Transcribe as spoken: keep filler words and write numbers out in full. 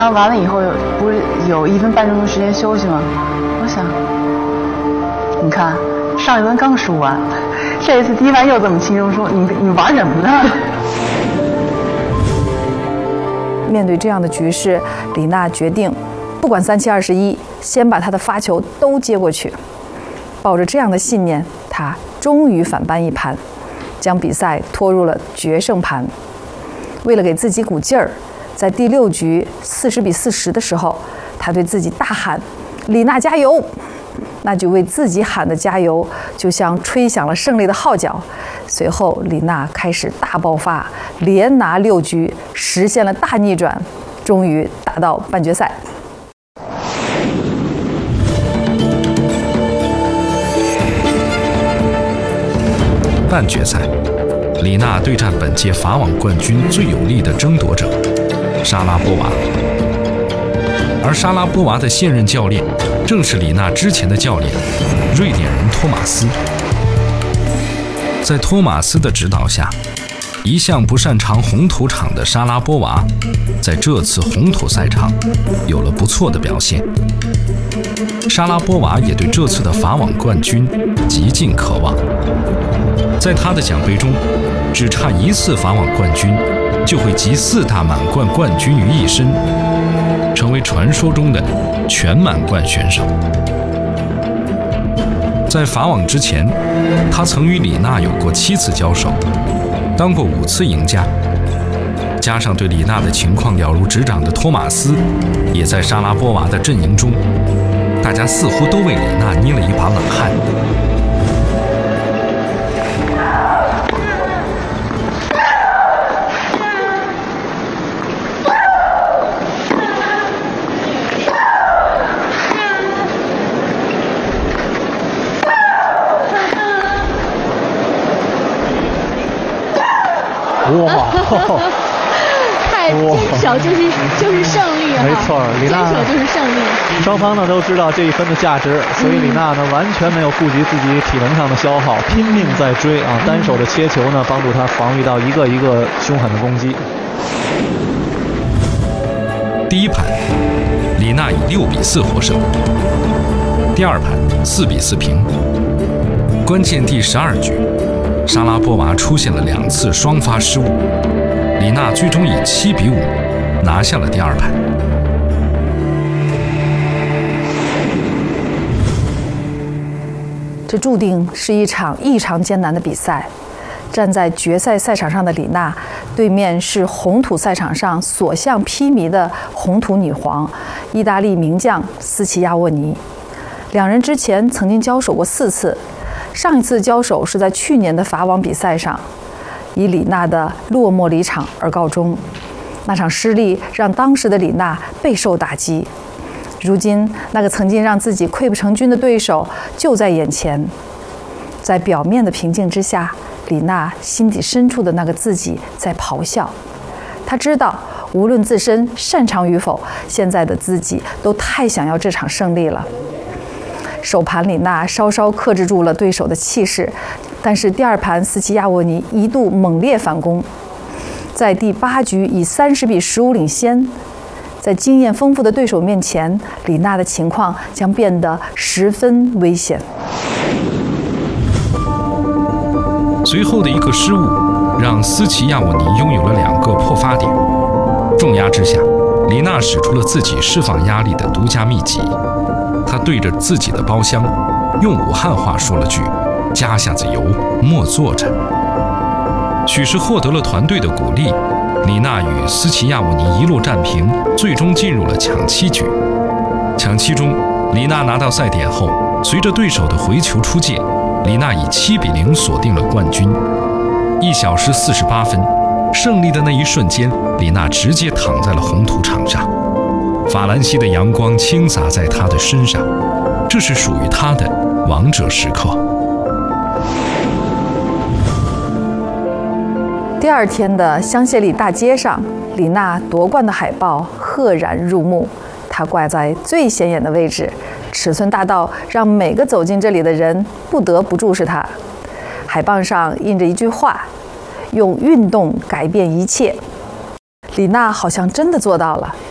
完了以后有不是有一分半钟的时间休息吗？我想，你看上一轮刚输完，这一次踢完又这么轻松输，你你玩什么呢？ 面对这样的局势，李娜决定不管三七二十一，先把她的发球都接过去。抱着这样的信念，她终于反扳一盘，将比赛拖入了决胜盘。为了给自己鼓劲儿，在第六局四十比四十的时候，他对自己大喊：“李娜加油！”那句为自己喊的加油，就像吹响了胜利的号角。随后，李娜开始大爆发，连拿六局，实现了大逆转，终于打到半决赛。 半决赛，李娜对战本届法网冠军最有力的争夺者莎拉波娃，而莎拉波娃的现任教练正是李娜之前的教练瑞典人托马斯。在托马斯的指导下，一向不擅长红土场的莎拉波娃在这次红土赛场有了不错的表现。莎拉波娃也对这次的法网冠军极尽渴望，在她的奖杯中，只差一次法网冠军就会集四大满贯冠军于一身，成为传说中的全满贯选手。在法网之前，他曾与李娜有过七次交手，当过五次赢家。加上对李娜的情况了如指掌的托马斯，也在莎拉波娃的阵营中，大家似乎都为李娜捏了一把冷汗。 哇！ 太坚守就是就是胜利哈！ 没错，李娜坚守就是胜利。 双方呢都知道这一分的价值，所以李娜呢完全没有顾及自己体能上的消耗，拼命在追啊！单手的切球呢帮助她防御到一个一个凶狠的攻击。 第一盘，李娜以六比四获胜。第二盘四比四平。关键第十二局，莎拉波娃出现了两次双发失误，李娜最终以七比五拿下了第二盘。 这注定是一场异常艰难的比赛。站在决赛赛场上的李娜，对面是红土赛场上所向披靡的红土女皇，意大利名将斯齐亚沃尼。两人之前曾经交手过四次。上一次交手是在去年的法网比赛上，以李娜的落寞离场而告终。那场失利让当时的李娜备受打击。如今，那个曾经让自己溃不成军的对手就在眼前。在表面的平静之下，李娜心底深处的那个自己在咆哮。她知道，无论自身擅长与否，现在的自己都太想要这场胜利了。首盘李娜稍稍克制住了对手的气势，但是第二盘斯齐亚沃尼一度猛烈反攻，在第八局以三十比十五领先。在经验丰富的对手面前，李娜的情况将变得十分危险。 随后的一个失误，让斯齐亚沃尼拥有了两个破发点。重压之下，李娜使出了自己释放压力的独家秘籍。他对着自己的包厢，用武汉话说了句：“加下子油，莫坐着。”许是获得了团队的鼓励，李娜与斯齐亚沃尼一路战平，最终进入了抢七局。抢七中，李娜拿到赛点后，随着对手的回球出界，李娜以七比零锁定了冠军。一小时四十八分，胜利的那一瞬间，李娜直接躺在了红土场上。法兰西的阳光倾洒在她的身上，这是属于她的王者时刻。 第二天的香榭里大街上，李娜夺冠的海报赫然入目，她挂在最显眼的位置，尺寸大到让每个走进这里的人不得不注视她。海报上印着一句话：“用运动改变一切。”李娜好像真的做到了。